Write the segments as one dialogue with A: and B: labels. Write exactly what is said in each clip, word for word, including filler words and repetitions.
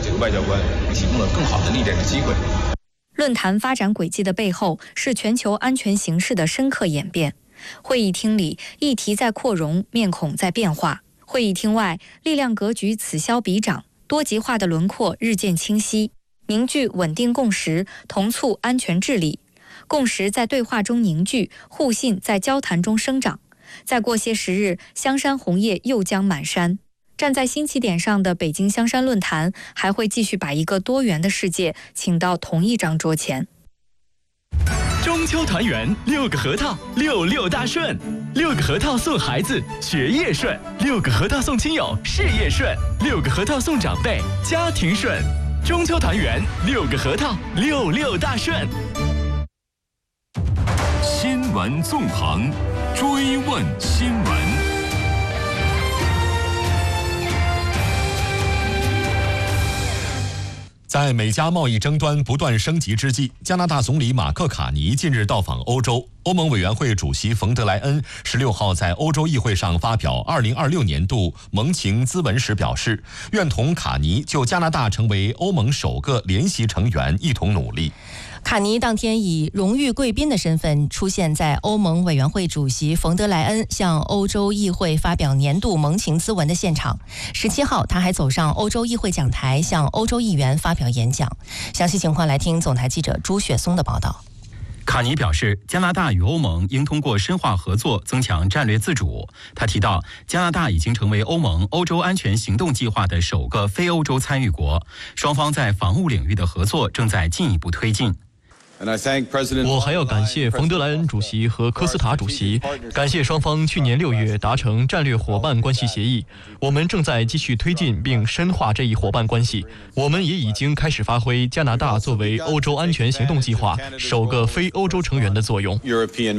A: 这个外交官提供了更好的历练的机会。
B: 论坛发展轨迹的背后是全球安全形势的深刻演变。会议厅里，议题在扩容，面孔在变化；会议厅外，力量格局此消彼长，多极化的轮廓日渐清晰。凝聚稳定共识，同促安全治理。共识在对话中凝聚，互信在交谈中生长。再过些时日，香山红叶又将满山。站在新起点上的北京香山论坛，还会继续把一个多元的世界请到同一张桌前。
C: 中秋团圆，六个核桃，六六大顺。六个核桃送孩子，学业顺；六个核桃送亲友，事业顺；六个核桃送长辈，家庭顺。中秋团圆，六个核桃，六六大顺。
D: 新闻纵横，追问新闻。
E: 在美加贸易争端不断升级之际，加拿大总理马克·卡尼近日到访欧洲。欧盟委员会主席冯德莱恩十六号在欧洲议会上发表二零二六年度盟情咨文时表示，愿同卡尼就加拿大成为欧盟首个联席成员一同努力。
F: 卡尼当天以荣誉贵宾的身份出现在欧盟委员会主席冯德莱恩向欧洲议会发表年度盟情咨文的现场。十七号，他还走上欧洲议会讲台，向欧洲议员发表演讲。详细情况来听总台记者朱雪松的报道。
G: 卡尼表示，加拿大与欧盟应通过深化合作增强战略自主。他提到，加拿大已经成为欧盟欧洲安全行动计划的首个非欧洲参与国，双方在防务领域的合作正在进一步推进。
H: 我还要感谢冯德莱恩主席和科斯塔主席，感谢双方去年六月达成战略伙伴关系协议。我们正在继续推进并深化这一伙伴关系。我们也已经开始发挥加拿大作为欧洲安全行动计划首个非欧洲成员的作用。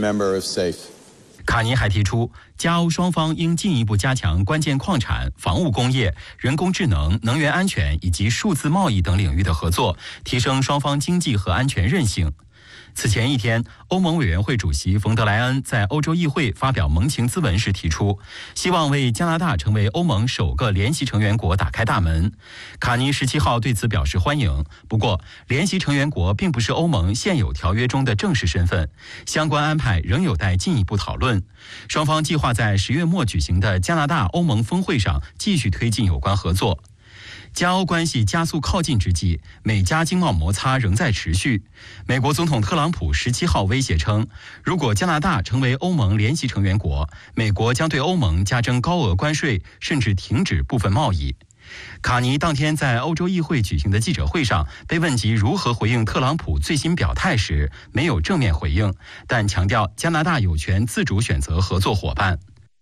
G: 卡尼还提出，加欧双方应进一步加强关键矿产、防务工业、人工智能、能源安全以及数字贸易等领域的合作，提升双方经济和安全韧性。此前一天，欧盟委员会主席冯德莱恩在欧洲议会发表盟情咨文时提出，希望为加拿大成为欧盟首个联席成员国打开大门。卡尼十七号对此表示欢迎，不过联席成员国并不是欧盟现有条约中的正式身份，相关安排仍有待进一步讨论。双方计划在十月末举行的加拿大欧盟峰会上继续推进有关合作。加欧关系加速靠近之际，美加经贸摩擦仍在持续。美国总统特朗普十七号威胁称，如果加拿大成为欧盟联席成员国，美国将对欧盟加征高额关税，甚至停止部分贸易。卡尼当天在欧洲议会举行的记者会上被问及如何回应特朗普最新表态时，没有正面回应，但强调加拿大有权自主选择合作伙伴。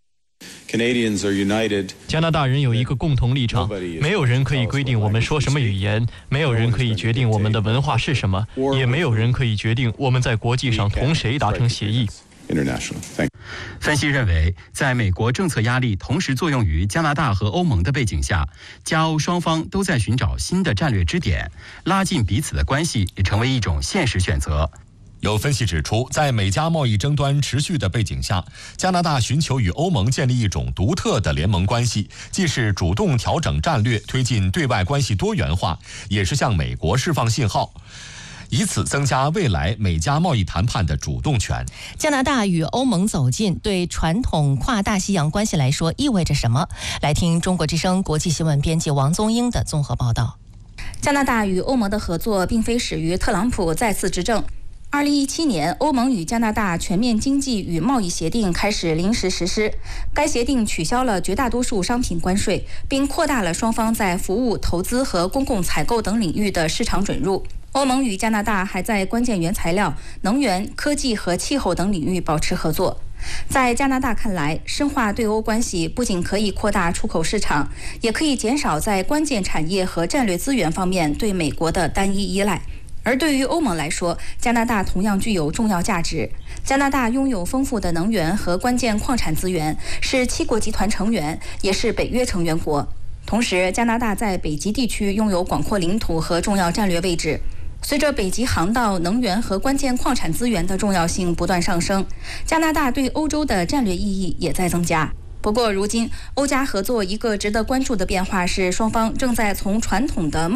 H: 加拿大人有一个共同立场，没有人可以规定我们说什么语言，没有人可以决定我们的文化是什么，也没有人可以决定我们在国际上同谁达成协议。
G: 分析认为，在美国政策压力同时作用于加拿大和欧盟的背景下，加欧双方都在寻找新的战略支点，拉近彼此的关系也成为一种现实选择。
E: 有分析指出，在美加贸易争端持续的背景下，加拿大寻求与欧盟建立一种独特的联盟关系，既是主动调整战略，推进对外关系多元化，也是向美国释放信号，以此增加未来美加贸易谈判的主动权。
F: 加拿大与欧盟走近，对传统跨大西洋关系来说意味着什么？来听中国之声国际新闻编辑王宗英的综合报道。
I: 加拿大与欧盟的合作并非始于特朗普再次执政。二零一七年，欧盟与加拿大全面经济与贸易协定开始临时实施。该协定取消了绝大多数商品关税，并扩大了双方在服务、投资和公共采购等领域的市场准入。欧盟与加拿大还在关键原材料、能源、科技和气候等领域保持合作。在加拿大看来，深化对欧关系不仅可以扩大出口市场，也可以减少在关键产业和战略资源方面对美国的单一依赖。而对于欧盟来说，加拿大同样具有重要价值。加拿大拥有丰富的能源和关键矿产资源，是七国集团成员，也是北约成员国。同时，加拿大在北极地区拥有广阔领土和重要战略位置。随着北极航道、能源和关键矿产资源的重要性不断上升，加拿大对欧洲的战略意义也在增加。不过，如今欧加合作一个值得关注的变化是，双方正在从传统的